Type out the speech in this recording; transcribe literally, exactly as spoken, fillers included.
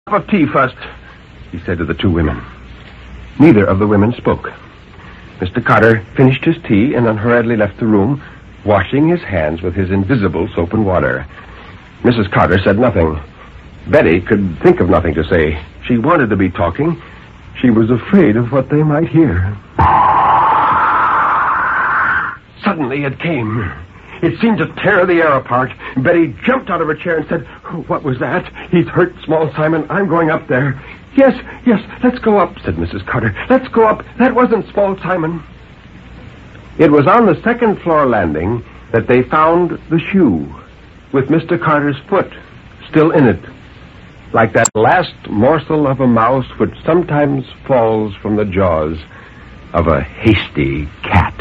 of tea first, he said to the two women. Neither of the women spoke. Mister Carter finished his tea and unhurriedly left the room, washing his hands with his invisible soap and water. Missus Carter said nothing. Betty could think of nothing to say. She wanted to be talking. She was afraid of what they might hear. Suddenly it came. It seemed to tear the air apart. Betty jumped out of her chair and said, "What was that? He's hurt Small Simon. I'm going up there." "Yes, yes, let's go up," said Missus Carter. "Let's go up. That wasn't Small Simon." It was on the second floor landing that they found the shoe with Mister Carter's foot still in it, like that last morsel of a mouse which sometimes falls from the jaws of a hasty cat.